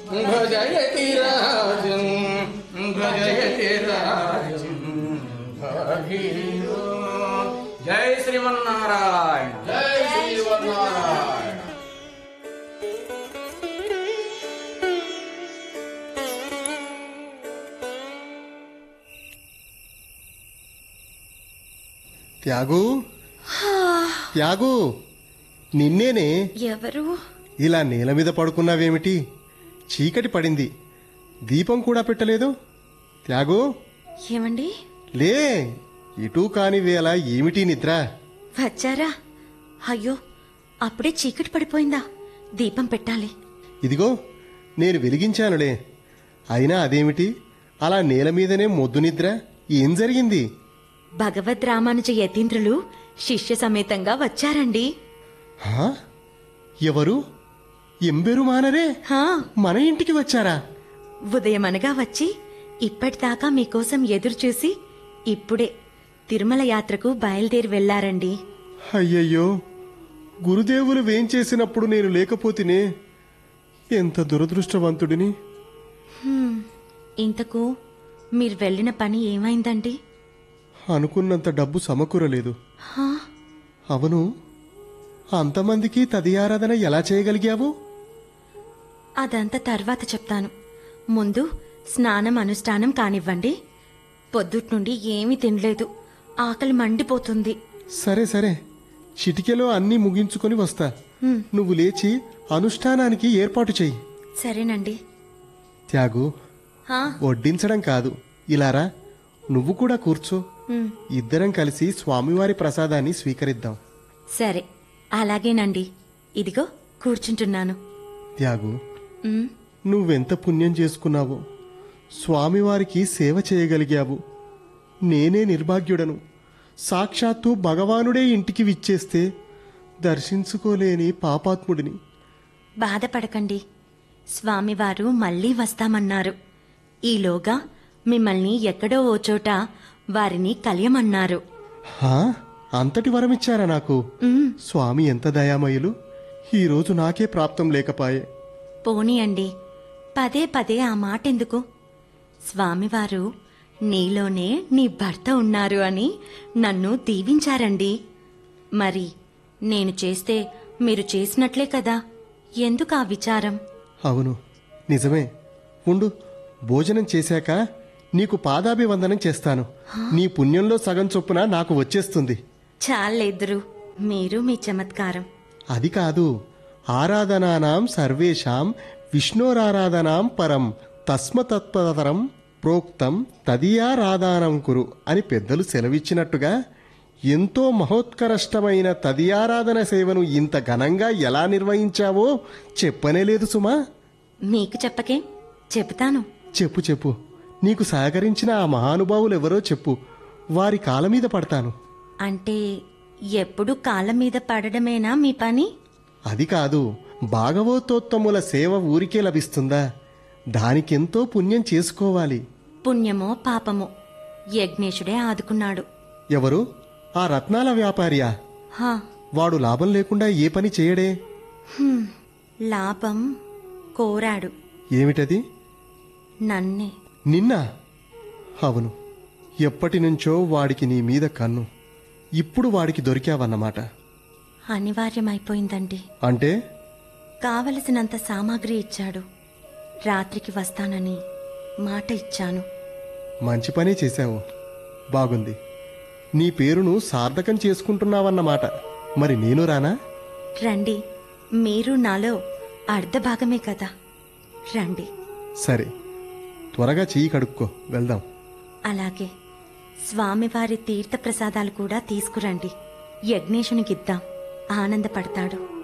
భజయతి రాజం భజయతి రాజం భగీరో. జై శ్రీమన్నారాయణ. జై శ్రీమన్నారాయణ. త్యాగు, త్యాగు, నిన్నేనే. ఎవరు? ఇలా నేల మీద పడుకున్నావేమిటి? చీకటి పడింది, దీపం కూడా పెట్టలేదు. త్యాగు, ఏమండి? లే, ఇటూ కాని వేళ ఏమిటి నిద్ర? వచ్చారా? అయ్యో, అప్పుడే చీకటి పడిపోయిందా? దీపం పెట్టాలి. ఇదిగో నేను వెలిగించానులే. అయినా అదేమిటి అలా నేల మీదనే మొద్దు నిద్ర? ఏం జరిగింది? భగవద్ రామానుజ యతీంద్రులు శిష్య సమేతంగా వచ్చారండి. హా? ఎవరు? ఎంబెరుమానరే హా, మన ఇంటికి వచ్చారా? ఉదయమనగా వచ్చి ఇప్పటిదాకా మీకోసం ఎదురుచూసి ఇప్పుడే తిరుమల యాత్రకు బయలుదేరి వెళ్లారండి. అయ్యయ్యో, గురుదేవులు వేంచేసినప్పుడు నేను లేకపోతేనే. ఎంత దురదృష్టవంతుడిని. ఇంతకు మీరు వెళ్ళిన పని ఏమైందండి? అనుకున్నంత డబ్బు సమకూరలేదు. హా, అవును, అంతమందికి తదియారాధన ఎలా చేయగలిగావు? అదంతా తర్వాత చెప్తాను. ముందు స్నానం అనుష్ఠానం కానివ్వండి. పొద్దుట్నుండి ఏమీ తినలేదు, ఆకలి మండిపోతుంది. సరే సరే, చిటికెలో అన్నీ ముగించుకొని వస్తా. నువ్వు లేచి అనుష్ఠానానికి ఏర్పాటు చెయ్యి. సరేనండి. త్యాగు, హా, వడ్డించడం కాదు, ఇలారా, నువ్వు కూడా కూర్చో. ఉమ్, ఇద్దరం కలిసి స్వామివారి ప్రసాదాన్ని స్వీకరిద్దాం. సరే, అలాగేనండి. ఇదిగో కూర్చుంటున్నాను. త్యాగు, ఉమ్, నువ్వెంత పుణ్యం చేసుకున్నావో. స్వామివారికి సేవ చేయగలిగావు. నేనే నిర్భాగ్యుడను. సాక్షాత్తు భగవానుడే ఇంటికి విచ్చేస్తే దర్శించుకోలేని పాపాత్ముడిని. బాధపడకండి, స్వామివారు మళ్ళీ వస్తామన్నారు. ఈలోగా మిమ్మల్ని ఎక్కడో ఓ చోట వారిని కలియమన్నారు. హా? అంతటి వరమిచ్చారా నాకు? ఉమ్, స్వామి ఎంత దయామయులు. ఈరోజు నాకే ప్రాప్తం లేకపాయే. పోనీయండి, పదే పదే ఆ మాటెందుకు? స్వామివారు నీలోనే నీ భర్త ఉన్నారు అని నన్ను దీవించారండి. మరి నేను చేస్తే మీరు చేసినట్లే కదా, ఎందుకు ఆ విచారం? అవును, నిజమే. ఉండు, భోజనం చేశాక నీకు పాదాభివందనం చేస్తాను. నీ పుణ్యంలో సగం చొప్పున నాకు వచ్చేస్తుంది. చాలేద్దరు, మీరు మీ చమత్కారం. అది కాదు, ఆరాధనానాం సర్వేషాం విష్ణోరారాధనాం పరం తస్మతత్పరం ప్రోక్తం తదియారాధనం కురు అని పెద్దలు సెలవిచ్చినట్టుగా ఎంతో మహోత్కరష్టమైన తదియారాధన సేవను ఇంత ఘనంగా ఎలా నిర్వహించావో చెప్పనే లేదు సుమా. మీకు చెప్పకే, చెబుతాను. చెప్పు చెప్పు, నీకు సహకరించిన ఆ మహానుభావులెవరో చెప్పు. వారి కాళ్ళ మీద పడతాను. అంటే ఎప్పుడు కాళ్ళ మీద పడడమేనా మీ పని? అది కాదు, భాగవతోత్తముల సేవ ఊరికే లభిస్తుందా? దానికెంతో పుణ్యం చేసుకోవాలి. పుణ్యమో పాపమో యజ్ఞేశుడే ఆదుకున్నాడు. ఎవరు? ఆ రత్నాల వ్యాపారియా? హా, వాడు లాభం లేకుండా ఏ పని చేయడే? లాభం కోరాడు. ఏమిటది? నన్నే. నిన్న? అవును, ఎప్పటినుంచో వాడికి నీ మీద కన్ను. ఇప్పుడు వాడికి దొరికావన్నమాట. అనివార్యమైపోయిందండి. అంటే? కావలసినంత సామాగ్రి ఇచ్చాడు. రాత్రికి వస్తానని మాట ఇచ్చాను. మంచి పనే చేశావు. బాగుంది. నీ పేరును సార్థకం చేసుకుంటున్నావన్నమాట. మరి నేను రానా? రండి, మీరు నాలో అర్ధభాగమే కదా, రండి. సరే, త్వరగా చెయ్యి కడుక్కో, వెళ్దాం. అలాగే. స్వామివారి తీర్థప్రసాదాలు కూడా తీసుకురండి. యజ్ఞేశునికిద్దాం, ఆనందపడతాడు.